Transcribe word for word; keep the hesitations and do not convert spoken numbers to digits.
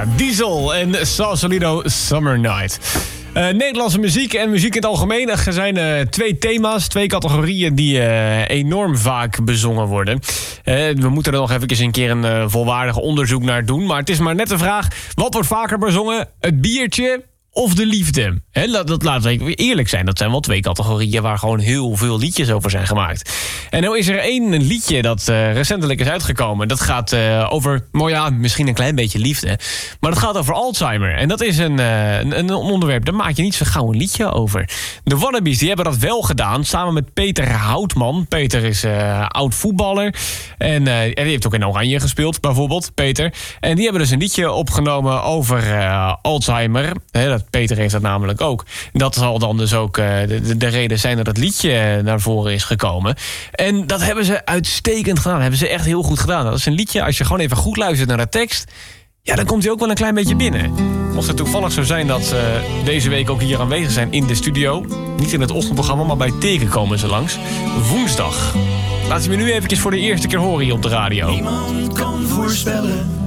Ja, Diesel en Sausalito Summer Night. Uh, Nederlandse muziek en muziek in het algemeen. Er zijn uh, twee thema's, twee categorieën die uh, enorm vaak bezongen worden. Uh, we moeten er nog even een keer een uh, volwaardig onderzoek naar doen. Maar het is maar net de vraag, wat wordt vaker bezongen? Het biertje of de liefde? He, dat, dat laten we eerlijk zijn. Dat zijn wel twee categorieën waar gewoon heel veel liedjes over zijn gemaakt. En nou is er één liedje dat uh, recentelijk is uitgekomen. Dat gaat uh, over, nou ja, misschien een klein beetje liefde. Maar dat gaat over Alzheimer. En dat is een, uh, een, een onderwerp, daar maak je niet zo gauw een liedje over. De Wannabes die hebben dat wel gedaan, samen met Peter Houtman. Peter is uh, oud voetballer. En, uh, en die heeft ook in Oranje gespeeld, bijvoorbeeld, Peter. En die hebben dus een liedje opgenomen over uh, Alzheimer. He, dat Peter heeft dat namelijk ook. Dat zal dan dus ook uh, de, de reden zijn dat het liedje naar voren is gekomen. En dat hebben ze uitstekend gedaan. Dat hebben ze echt heel goed gedaan. Dat is een liedje, als je gewoon even goed luistert naar de tekst, ja, dan komt hij ook wel een klein beetje binnen. Mocht het toevallig zo zijn dat ze uh, deze week ook hier aanwezig zijn in de studio. Niet in het ochtendprogramma, maar bij Teken komen ze langs. Woensdag. Laten we nu eventjes voor de eerste keer horen hier op de radio. Niemand kan voorspellen